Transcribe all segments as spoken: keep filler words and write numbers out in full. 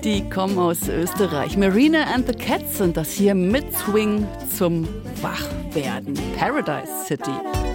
Die kommen aus Österreich. Marina and the Cats sind das hier mit Swing zum Wachwerden. Paradise City.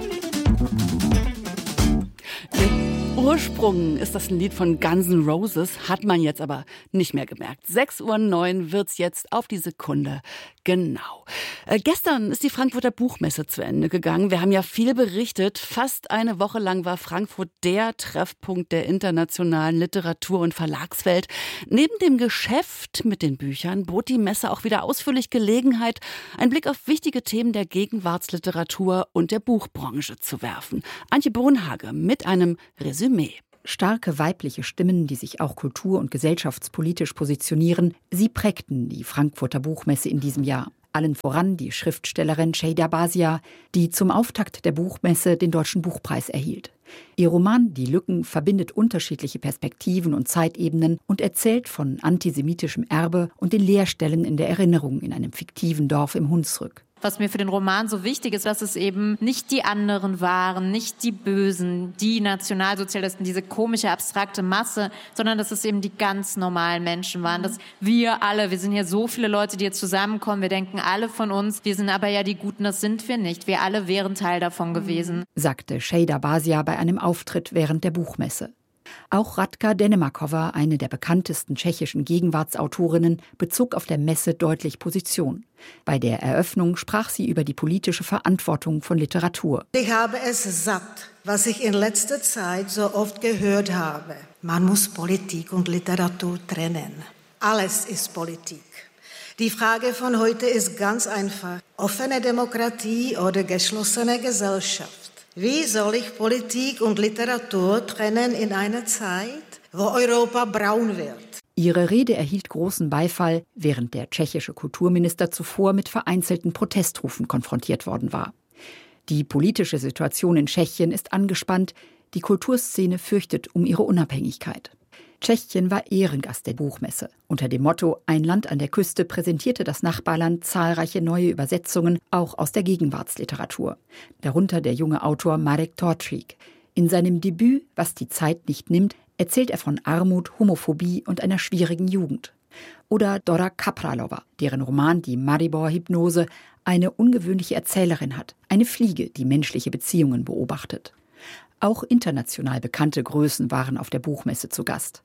Im Ursprung ist das ein Lied von Guns N' Roses, hat man jetzt aber nicht mehr gemerkt. sechs Uhr neun wird's jetzt auf die Sekunde. Genau. Äh, gestern ist die Frankfurter Buchmesse zu Ende gegangen. Wir haben ja viel berichtet. Fast eine Woche lang war Frankfurt der Treffpunkt der internationalen Literatur- und Verlagswelt. Neben dem Geschäft mit den Büchern bot die Messe auch wieder ausführlich Gelegenheit, einen Blick auf wichtige Themen der Gegenwartsliteratur und der Buchbranche zu werfen. Antje Bohnhage mit einem Resümee. Starke weibliche Stimmen, die sich auch kultur- und gesellschaftspolitisch positionieren, sie prägten die Frankfurter Buchmesse in diesem Jahr. Allen voran die Schriftstellerin Cheyda Bazia, die zum Auftakt der Buchmesse den Deutschen Buchpreis erhielt. Ihr Roman Die Lücken verbindet unterschiedliche Perspektiven und Zeitebenen und erzählt von antisemitischem Erbe und den Leerstellen in der Erinnerung in einem fiktiven Dorf im Hunsrück. Was mir für den Roman so wichtig ist, dass es eben nicht die anderen waren, nicht die Bösen, die Nationalsozialisten, diese komische, abstrakte Masse, sondern dass es eben die ganz normalen Menschen waren. Dass wir alle, wir sind hier so viele Leute, die hier zusammenkommen, wir denken alle von uns, wir sind aber ja die Guten, das sind wir nicht. Wir alle wären Teil davon gewesen. Sagte Cheyda Bazia bei einem Auftritt während der Buchmesse. Auch Radka Denemakova, eine der bekanntesten tschechischen Gegenwartsautorinnen, bezog auf der Messe deutlich Position. Bei der Eröffnung sprach sie über die politische Verantwortung von Literatur. Ich habe es satt, was ich in letzter Zeit so oft gehört habe. Man muss Politik und Literatur trennen. Alles ist Politik. Die Frage von heute ist ganz einfach. Offene Demokratie oder geschlossene Gesellschaft? Wie soll ich Politik und Literatur trennen in einer Zeit, wo Europa braun wird? Ihre Rede erhielt großen Beifall, während der tschechische Kulturminister zuvor mit vereinzelten Protestrufen konfrontiert worden war. Die politische Situation in Tschechien ist angespannt, die Kulturszene fürchtet um ihre Unabhängigkeit. Tschechien war Ehrengast der Buchmesse. Unter dem Motto »Ein Land an der Küste« präsentierte das Nachbarland zahlreiche neue Übersetzungen, auch aus der Gegenwartsliteratur. Darunter der junge Autor Marek Tortrík. In seinem Debüt »Was die Zeit nicht nimmt« erzählt er von Armut, Homophobie und einer schwierigen Jugend. Oder Dora Kapralova, deren Roman »Die Maribor-Hypnose« eine ungewöhnliche Erzählerin hat, eine Fliege, die menschliche Beziehungen beobachtet. Auch international bekannte Größen waren auf der Buchmesse zu Gast.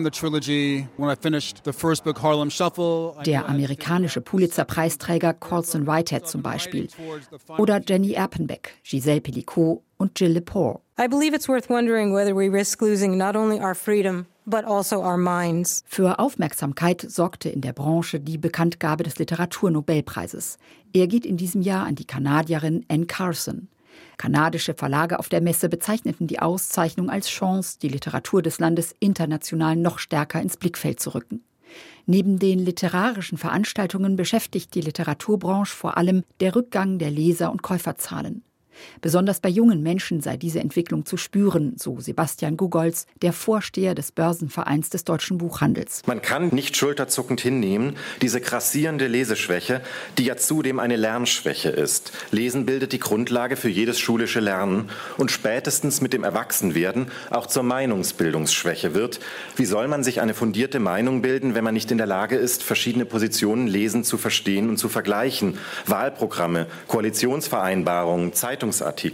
Der amerikanische Pulitzer-Preisträger Colson Whitehead zum Beispiel. Oder Jenny Erpenbeck, Giselle Pellicot und Jill Lepore. I believe it's worth wondering whether we risk losing not only our freedom, but also our minds. Für Aufmerksamkeit sorgte in der Branche die Bekanntgabe des Literaturnobelpreises. Er geht in diesem Jahr an die Kanadierin Anne Carson. Kanadische Verlage auf der Messe bezeichneten die Auszeichnung als Chance, die Literatur des Landes international noch stärker ins Blickfeld zu rücken. Neben den literarischen Veranstaltungen beschäftigt die Literaturbranche vor allem der Rückgang der Leser- und Käuferzahlen. Besonders bei jungen Menschen sei diese Entwicklung zu spüren, so Sebastian Gugolz, der Vorsteher des Börsenvereins des deutschen Buchhandels. Man kann nicht schulterzuckend hinnehmen, diese grassierende Leseschwäche, die ja zudem eine Lernschwäche ist. Lesen bildet die Grundlage für jedes schulische Lernen und spätestens mit dem Erwachsenwerden auch zur Meinungsbildungsschwäche wird. Wie soll man sich eine fundierte Meinung bilden, wenn man nicht in der Lage ist, verschiedene Positionen lesen, zu verstehen und zu vergleichen? Wahlprogramme, Koalitionsvereinbarungen, Zeitungsartikel.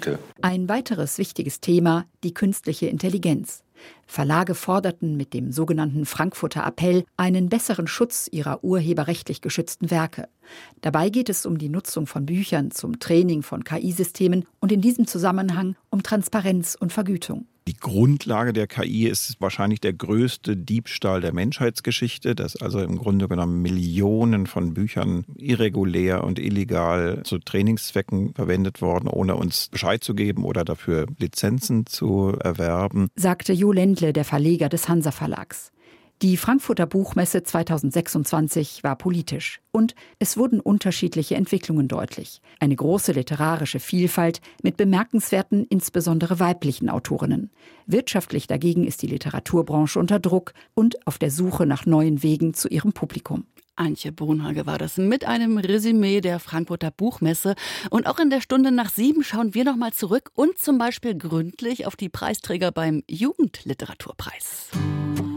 Ein weiteres wichtiges Thema, die künstliche Intelligenz. Verlage forderten mit dem sogenannten Frankfurter Appell einen besseren Schutz ihrer urheberrechtlich geschützten Werke. Dabei geht es um die Nutzung von Büchern zum Training von K I-Systemen und in diesem Zusammenhang um Transparenz und Vergütung. Die Grundlage der K I ist wahrscheinlich der größte Diebstahl der Menschheitsgeschichte, dass also im Grunde genommen Millionen von Büchern irregulär und illegal zu Trainingszwecken verwendet worden, ohne uns Bescheid zu geben oder dafür Lizenzen zu erwerben. Sagte Jo Ländle, der Verleger des Hansa Verlags. Die Frankfurter Buchmesse zweitausendsechsundzwanzig war politisch und es wurden unterschiedliche Entwicklungen deutlich. Eine große literarische Vielfalt mit bemerkenswerten, insbesondere weiblichen Autorinnen. Wirtschaftlich dagegen ist die Literaturbranche unter Druck und auf der Suche nach neuen Wegen zu ihrem Publikum. Antje Bohnhage war das mit einem Resümee der Frankfurter Buchmesse. Und auch in der Stunde nach sieben schauen wir nochmal zurück und zum Beispiel gründlich auf die Preisträger beim Jugendliteraturpreis.